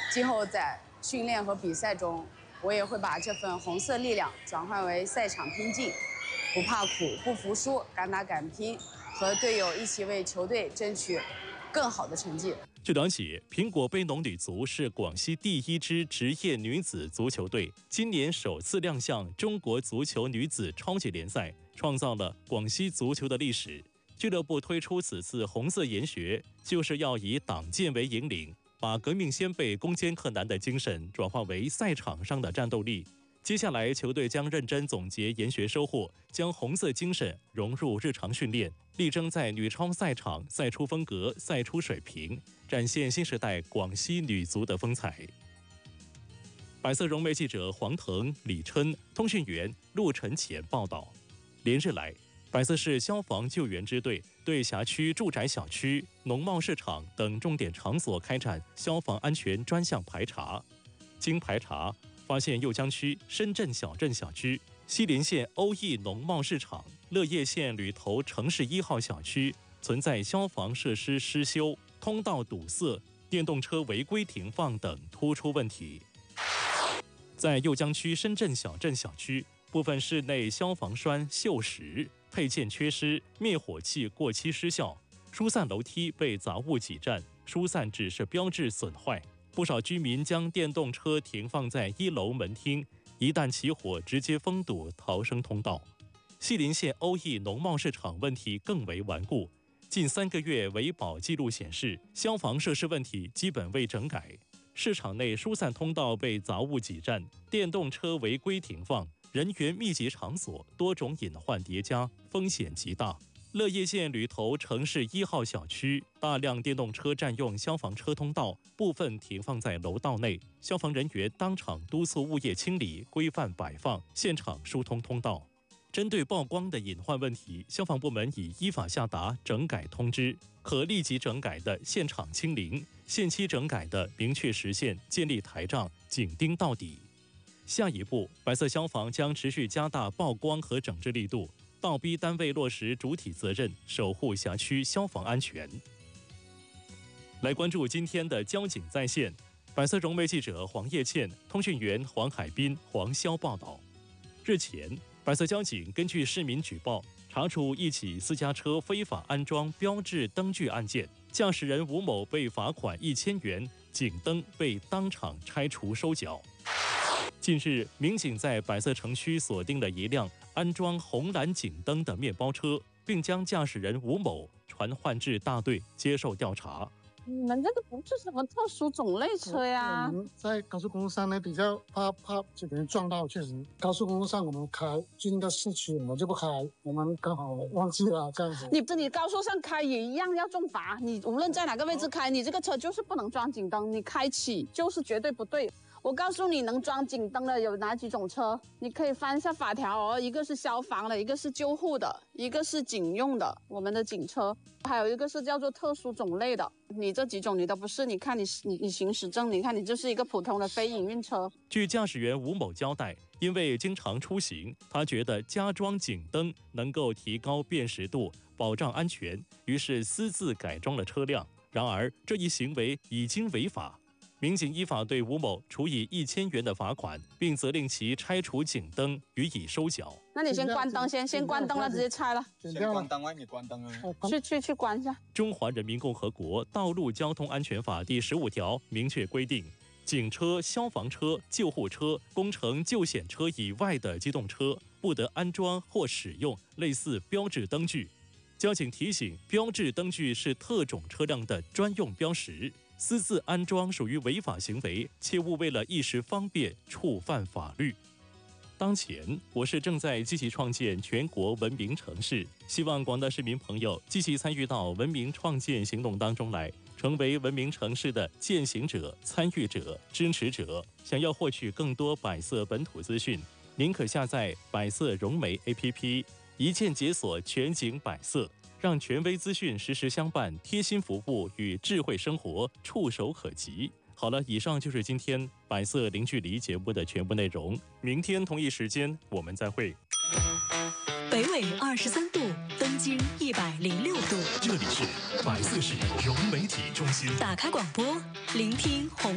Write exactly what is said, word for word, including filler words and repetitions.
今后在训练和比赛中，我也会把这份红色力量转换为赛场拼劲，不怕苦，不服输，敢打敢拼，和队友一起为球队争取更好的成绩。 据了解，苹果杯农女足是广西第一支职业女子足球队，今年首次亮相中国足球女子超级联赛，创造了广西足球的历史。俱乐部推出此次红色研学，就是要以党建为引领，把革命先辈攻坚克难的精神转化为赛场上的战斗力。接下来，球队将认真总结研学收获，将红色精神融入日常训练，力争在女超赛场赛出风格、赛出水平，展现新时代广西女足的风采。百色融媒记者黄腾、李琛，通讯员陆晨前报道。连日来，百色市消防救援支队对辖区住宅小区、农贸市场等重点场所开展消防安全专项排查。经排查，发现酉江区深圳小镇小区、西陵县欧义农贸市场、乐业县吕头城市一号小区存在消防设施失修、通道堵塞、电动车违规停放等突出问题。在酉江区深圳小镇小区，部分室内消防栓锈蚀、配件缺失、灭火器过期失效，疏散楼梯被杂物挤占，疏散指示标志损坏。不少居民将电动车停放在一楼门厅，一旦起火直接封堵逃生通道。西陵县欧义农贸市场问题更为顽固，近三个月维保记录显示，消防设施问题基本未整改。市场内疏散通道被杂物挤占，电动车违规停放，人员密集场所多种隐患叠加，风险极大。乐业县吕头城市一号小区，大量电动车占用消防车通道，部分停放在楼道内，消防人员当场督促物业清理、规范摆放，现场疏通通道。针对曝光的隐患问题，消防部门已依法下达整改通知，可立即整改的现场清零，限期整改的明确实现建立台账，紧盯到底。下一步，百色消防将持续加大曝光和整治力度，倒逼单位落实主体责任，守护辖区消防安全。来关注今天的交警在线，百色融媒记者黄叶倩、通讯员黄海滨、黄潇报道。日前，百色交警根据市民举报，查处一起私家车非法安装标志灯具案件，驾驶人吴某被罚款一千元，警灯被当场拆除收缴。近日，民警在百色城区锁定了一辆安装红蓝警灯的面包车，并将驾驶人吴某传唤至大队接受调查。 你们这个不是什么特殊种类车呀？ 我们在高速公路上呢，比较怕怕就给人撞到，确实。高速公路上我们开，最近到市区我们就不开，我们刚好忘记了这样子。 你你高速上开也一样要重罚，你无论在哪个位置开，你这个车就是不能装警灯，你开启就是绝对不对。我告诉你，能装警灯的有哪几种车？你可以翻一下法条哦，一个是消防的，一个是救护的，一个是警用的，我们的警车，还有一个是叫做特殊种类的。你这几种你都不是，你看你你你行驶证，你看你就是一个普通的非营运车。 据驾驶员吴某交代，因为经常出行，他觉得加装警灯能够提高辨识度，保障安全，于是私自改装了车辆。然而，这一行为已经违法。民警依法对吴某处以一千元的罚款，并责令其拆除警灯，予以收缴。 那你先关灯，先先关灯了，直接拆了。 先关灯，外面关灯啊！ 去去去关一下。 中华人民共和国道路交通安全法第十五条明确规定，警车、消防车、救护车、工程救险车以外的机动车，不得安装或使用类似标志灯具。交警提醒，标志灯具是特种车辆的专用标识。私自安装属于违法行为，切勿为了一时方便触犯法律。当前，我市正在积极创建全国文明城市，希望广大市民朋友积极参与到文明创建行动当中来，成为文明城市的践行者、参与者、支持者。想要获取更多百色本土资讯，您可下载百色融媒 A P P， 一键解锁全景百色。让权威资讯实时相伴，贴心服务与智慧生活触手可及。好了，以上就是今天百色零距离节目的全部内容。明天同一时间我们再会。 北纬二十三度，东经一百零六度。 这里是百色市融媒体中心。 打开广播，聆听红。